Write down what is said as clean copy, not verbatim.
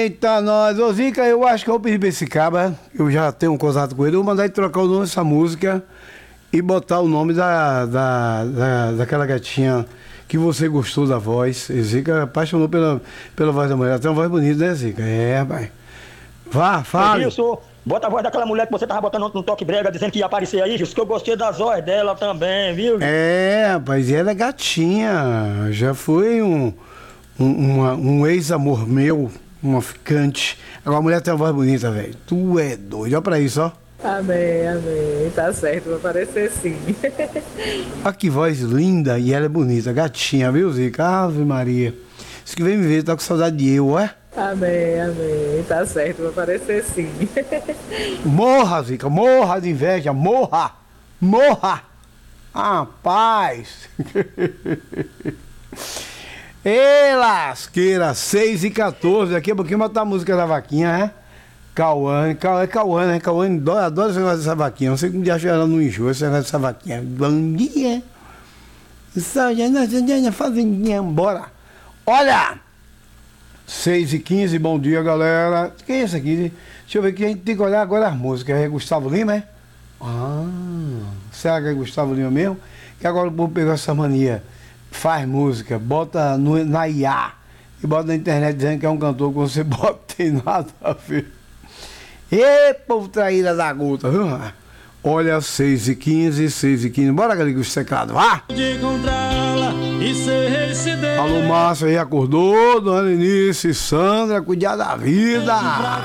Eita, nós. Ô, Zica, eu acho que eu vou pedir pra esse cabra, eu já tenho um contato com ele, eu vou mandar ele trocar o nome dessa música e botar o nome daquela gatinha que você gostou da voz. E Zica apaixonou pela voz da mulher. Ela tem uma voz bonita, né, Zica? É, rapaz. Vá, fale. Isso, bota a voz daquela mulher que você tava botando no Toque Brega, dizendo que ia aparecer aí, Gilson, que eu gostei das vozes dela também, viu? É, rapaz, e ela é gatinha. Já foi um ex-amor meu, uma ficante. Agora a mulher tem uma voz bonita, velho. Tu é doido, olha pra isso, ó. Amém, amém. Tá certo, vai aparecer sim. Olha que voz linda e ela é bonita, gatinha, viu, Zica? Ave Maria. Isso que vem me ver, tá com saudade de eu, é? Amém, amém. Tá certo, vai aparecer sim. Morra, Zica, morra de inveja, morra! Morra! Rapaz! Ei, lasqueira, 6h14, daqui a pouquinho botar a música da vaquinha, né? Cauane, né? Cauane adora esse negócio dessa vaquinha. Não sei como dia ela não enjoa esse negócio dessa vaquinha. Bom dia! Saudade, fazendinha, bora! Olha! 6h15, bom dia, galera. Quem é esse aqui? Deixa eu ver aqui, a gente tem que olhar agora as músicas. É Gustavo Lima, é? Será que é Gustavo Lima mesmo? Que agora o povo pegou essa mania. Faz música, bota na IA e bota na internet dizendo que é um cantor que você bota, tem nada a ver. Ê, povo traíra da gota, viu? Olha, 6h15. Bora, galera, os teclados, vá! Alô, Márcio aí acordou, Dona Lenice, Sandra, cuidar da vida.